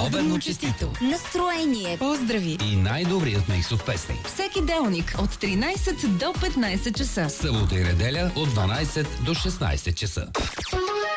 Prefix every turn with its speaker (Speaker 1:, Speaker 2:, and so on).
Speaker 1: Обедно честито!
Speaker 2: Настроение!
Speaker 3: Поздрави!
Speaker 1: И най-добрият миксов песни.
Speaker 3: Всеки делник от 13 до 15 часа.
Speaker 1: Събота и неделя от 12 до 16 часа.